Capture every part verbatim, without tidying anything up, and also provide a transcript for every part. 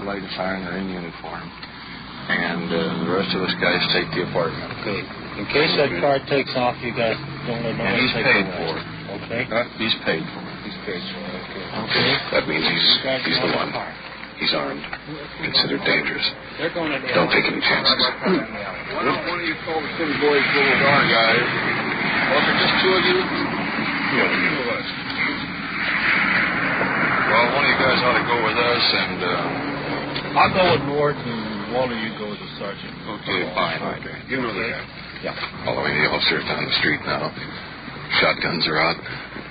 light a siren. They're in uniform. And uh, the rest of us guys take the apartment. Okay. In case that car takes off, you guys don't let no one he's take paid the for it. Okay. Uh, he's paid for it. He's paid for it. Okay. Okay. That means he's he's the one. He's armed, considered dangerous. Don't take any chances. Why don't one of you call the city boys go with our guys? Well, if it's just two of you? Yeah, two of us. Well, one of you guys ought to go with us, and... Uh, I'll go with Ward, and one of you go with the sergeant. Okay, fine. Okay. You know the guy. Yeah. Following the officers down the street now. Shotguns are out.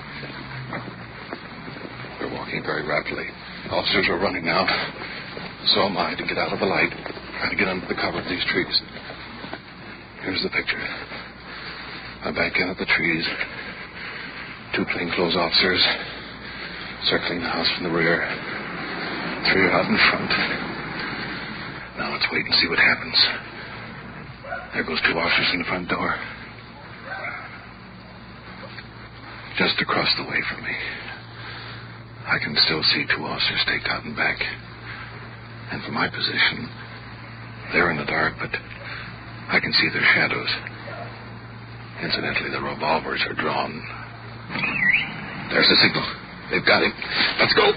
We're walking very rapidly. Officers are running now. So am I to get out of the light, trying to get under the cover of these trees. Here's the picture. I back in at the trees. Two plainclothes officers circling the house from the rear. Three are out in front. Now let's wait and see what happens. There goes two officers in the front door. Just across the way from me. I can still see two officers staked out in back. And from my position, they're in the dark, but I can see their shadows. Incidentally, the revolvers are drawn. There's the signal. They've got him. Let's go.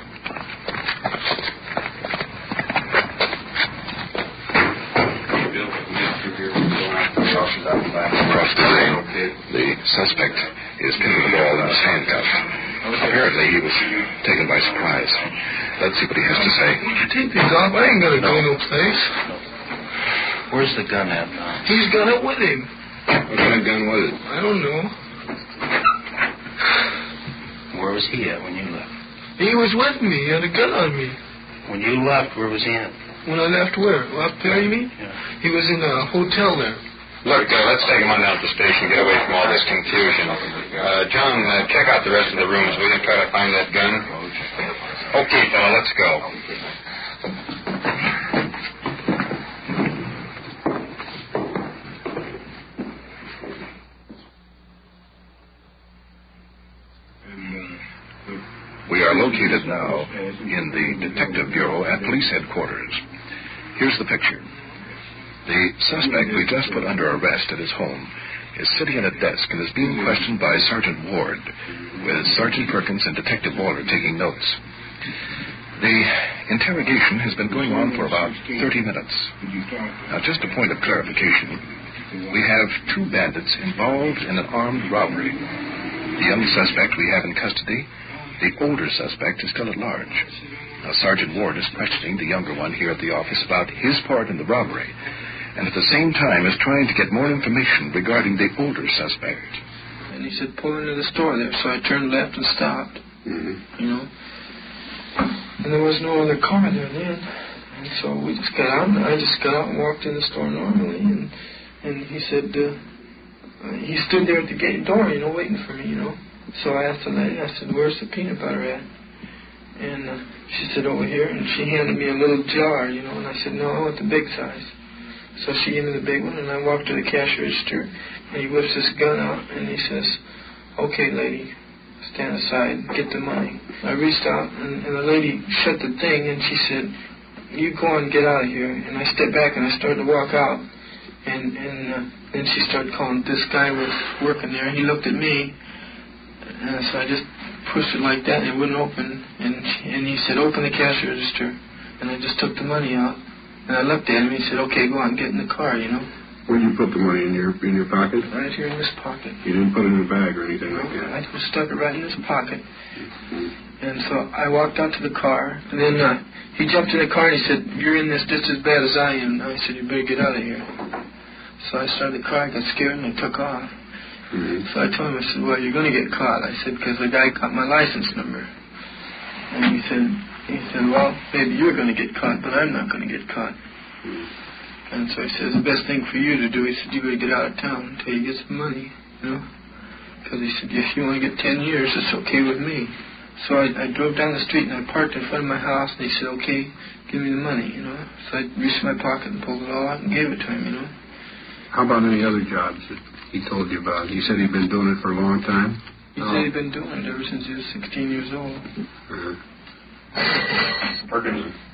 Across the lane, the suspect is pinned to the wall and is handcuffed. Apparently, he was taken by surprise. Let's see what he has to say. Take these off. I ain't gonna go no place. Where's the gun at now? He's got it with him. What kind of gun was it? I don't know. Where was he at when you left? He was with me. He had a gun on me. When you left, where was he at? When I left where? Up there, you mean? Yeah. He was in a hotel there. Look, uh, let's take him on down to the station, get away from all this confusion. Uh, John, uh, check out the rest of the rooms, will you? Try to find that gun. Okay, fella, let's go. We are located now in the Detective Bureau at Police Headquarters. Here's the picture. The suspect we just put under arrest at his home is sitting at a desk and is being questioned by Sergeant Ward, with Sergeant Perkins and Detective Waller taking notes. The interrogation has been going on for about thirty minutes. Now, just a point of clarification. We have two bandits involved in an armed robbery. The young suspect we have in custody. The older suspect is still at large. Now, Sergeant Ward is questioning the younger one here at the office about his part in the robbery, and at the same time is trying to get more information regarding the older suspect. And he said, pull into the store there, so I turned left and stopped. Mm-hmm. You know? And there was no other car there then. And so we just got out, and I just got out and walked in the store normally, and and he said, uh, uh, he stood there at the gate door, you know, waiting for me, you know. So I asked the lady, I said, where's the peanut butter at? And uh, she said, over here. And she handed me a little jar, you know. And I said, no, I want the big size. So she gave me the big one, and I walked to the cash register. And he whips this gun out, and he says, okay, lady, stand aside, get the money. I reached out, and, and the lady shut the thing, and she said, you go on, get out of here. And I stepped back, and I started to walk out. And, and uh, then she started calling. This guy was working there, and he looked at me. And so I just pushed it like that, and it wouldn't open. And and he said, open the cash register. And I just took the money out. And I looked at him, and he said, okay, go on, get in the car, you know. Where did you put the money? In your in your pocket? Right here in this pocket. You didn't put it in a bag or anything like that? I just stuck it right in this pocket. Mm-hmm. And so I walked out to the car, and then uh, he jumped in the car, and he said, you're in this just as bad as I am. And I said, you better get out of here. So I started the car, I got scared, and I took off. Mm-hmm. So I told him, I said, well, you're going to get caught. I said, because the guy got my license number. And he said, he said, well, maybe you're going to get caught, but I'm not going to get caught. Mm-hmm. And so he says, the best thing for you to do, he said, you better get out of town until you get some money, you know. Because he said, if you only get ten years, it's okay with me. So I, I drove down the street, and I parked in front of my house, and he said, okay, give me the money, you know. So I reached in my pocket and pulled it all out and gave it to him, you know. How about any other jobs that he told you about? He said he'd been doing it for a long time? He oh. said he'd been doing it ever since he was sixteen years old. Uh-huh. Perkins,